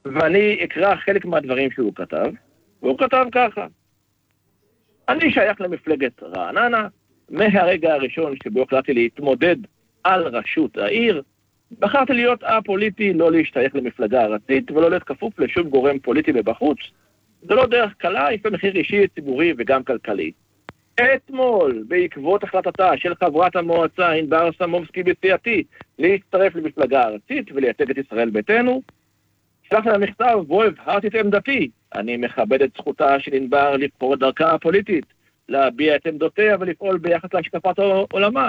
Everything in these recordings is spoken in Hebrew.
ואני אקרא חלק מהדברים שהוא כתב, והוא כתב ככה: אני שייך למפלגת רעננה, מהרגע הראשון שבו החלטתי להתמודד על ראשות העיר, בחרתי להיות א-פוליטי, לא להשתייך למפלגה ארצית ולא להיות כפוף לשום גורם פוליטי מבחוץ. זה לא דרך קלה, יש במחיר אישי, ציבורי וגם כלכלי. אתמול, בעקבות החלטתה של חברת המועצה ענבר סמובסקי בסיעתי להצטרף למפלגה ארצית ולייצג את ישראל ביתנו, שלחתי לה מכתב בו הבהרתי את עמדתי. אני מכבד את זכותה של ענבר לבחור את דרכה הפוליטית, להביע את עמדותיה ולפעול ביחס להשקפת עולמה.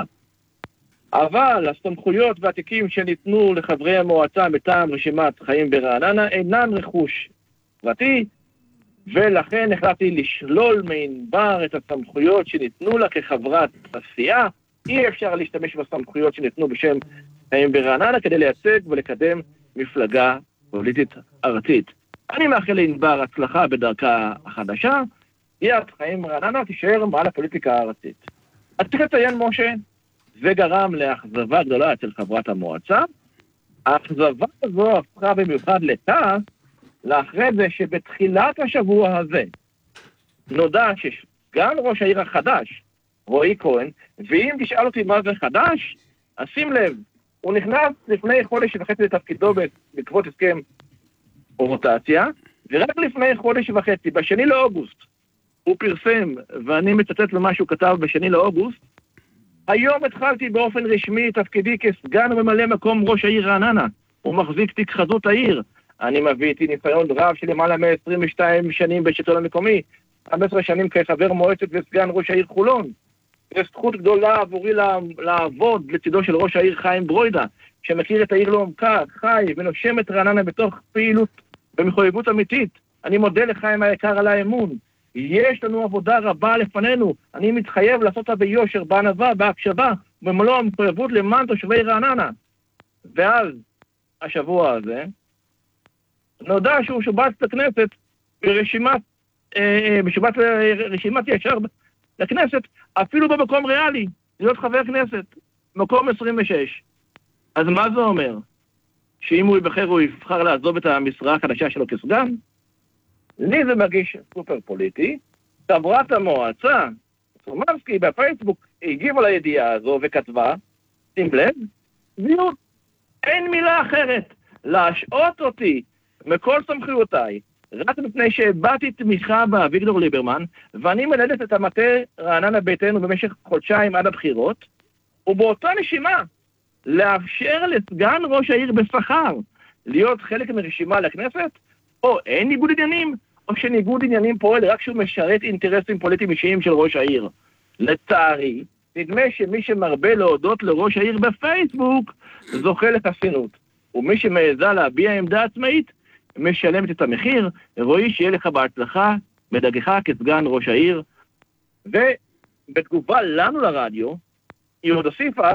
אבל הסמכויות והתיקים שניתנו לחברי המועצה מטעם רשימת חיים ברעננה אינם רכוש פרטי, ולכן החלטתי לשלול מענבר את הסמכויות שניתנו לה כחברת הסיעה. אי אפשר להשתמש בסמכויות שניתנו בשם חיים ברעננה כדי לייצג ולקדם מפלגה פוליטית ארצית. אני מאחל לענבר הצלחה בדרכה החדשה, סיעת חיים ברעננה תישאר מעל הפוליטיקה הארצית. אז צריך לציין, משה, זה גרם לאכזבה גדולה אצל חברת המועצה. האכזבה הזו הפכה במיוחד לכעס, לאחרי זה שבתחילת השבוע הזה נודע שגם ראש העיר החדש, רועי כהן, ואם תשאל אותי מה זה חדש, אז שים לב, הוא נכנס לפני חודש וחצי לתפקידו בעקבות הסכם רוטציה, ורק לפני חודש וחצי, בשני לאוגוסט, הוא פרסם, ואני מצטט למה שהוא כתב בשני לאוגוסט, היום התחלתי באופן רשמי תפקידי כסגן וממלא מקום ראש העיר רעננה, הוא מחזיק תיק חזות העיר, אני מביא איתי ניסיון רב של למעלה מ-22 שנים בשלטון המקומי, 15 שנים כחבר מועצת וסגן ראש העיר חולון. זו זכות גדולה עבורי לעבוד לצידו של ראש העיר חיים ברוידה, שמכיר את העיר לעומקה, חי ונושם את רעננה בתוך פעילות ומחויבות אמיתית. אני מודה לחיים היקר על האמון. יש לנו עבודה רבה לפנינו, אני מתחייב לעשות אותה ביושר, בענווה, בהקשבה, במלוא המחויבות למען תושבי רעננה. ואז, השבוע הזה, נודע שהוא שובץ לכנסת בשבט רשימת ישר לכנסת, אפילו במקום ריאלי, להיות חבר כנסת, מקום 26. אז מה זה אומר? שאם הוא יבחר, הוא יבחר לעזוב את המשרה החדשה שלו כסגן? לי זה מרגיש סופר פוליטי. חברת המועצה, סמובסקי, בפייסבוק, הגיבה לידיעה הזו וכתבה, שים לב, זילות. אין מילה אחרת. להשעות אותי מכל סמכויותיי, רק מפני שהבעתי תמיכה באביגדור ליברמן, ואני מנהלת את המטה רעננה ביתנו במשך חודשיים עד הבחירות, ובאותה נשימה, לאפשר לסגן ראש העיר בשכר להיות חלק מרשימה לכנסת, או אין ניגוד עניינים, או שניגוד עניינים פועל רק שהוא משרת אינטרסים פוליטיים אישיים של ראש העיר. לצערי, נדמה שמי שמרבה להודות לראש העיר בפייסבוק, זוכה לחסינות. ומי שמעזה להביע עמדה עצמאית, משלמת את המחיר. רואי, שיהיה לך בהצלחה, בדגך כסגן ראש העיר. ובתגובה לנו לרדיו, היא עוד הוסיפה,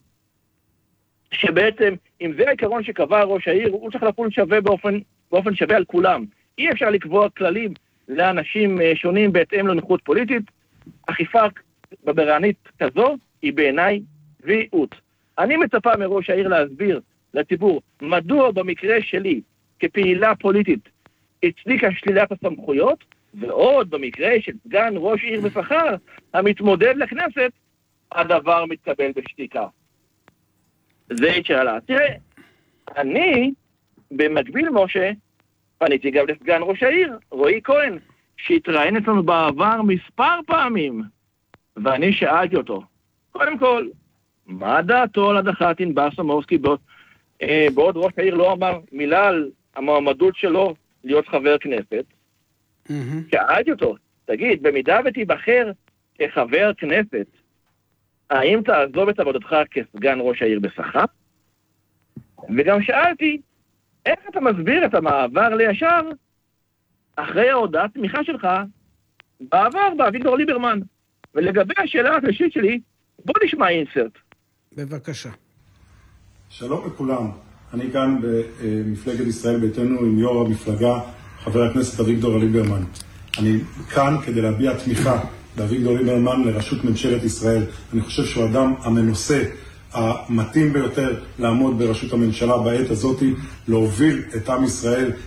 שבעצם, אם זה העיקרון שקבע ראש העיר, הוא צריך לפעול שווה באופן שווה על כולם. אי אפשר לקבוע כללים לאנשים שונים בהתאם לנוחות פוליטית. אכיפה בררנית כזו היא בעיניי צביעות. אני מצפה מראש העיר להסביר לציבור מדוע במקרה שלי כפעילה פוליטית הצדיקה שלילת הסמכויות, ועוד במקרה של סגן ראש עיר בשכר המתמודד לכנסת, הדבר מתקבל בשתיקה. זה שאלה. תראה, אני במקביל, משה, פניתי גם לסגן ראש העיר, רועי כהן, שהתראיין אצלנו בעבר מספר פעמים, ואני שאלתי אותו, קודם כל, מה דעתו על הדחת ענבר סמובסקי בעוד ראש העיר לא אמר מילה על המועמדות שלו להיות חבר כנסת? שאלתי אותו, תגיד, במידה ותיבחר כחבר כנסת, האם תעזוב את עבודתך כסגן ראש העיר בשכר? וגם שאלתי, איך אתה מסביר את המעבר לישר אחרי ההודעת תמיכה שלך בעבר באביגדור ליברמן? ולגבי השאלה השלישית שלי, בוא נשמע אינסרט. בבקשה. שלום לכולם, אני כאן במפלגת ישראל ביתנו עם יו"ר המפלגה, חבר הכנסת אביגדור ליברמן. אני כאן כדי להביע תמיכה באביגדור ליברמן לראשות ממשלת ישראל. אני חושב שהוא אדם המנוסה, המתאים ביותר לעמוד בראשות הממשלה בעת הזאת, להוביל את עם ישראל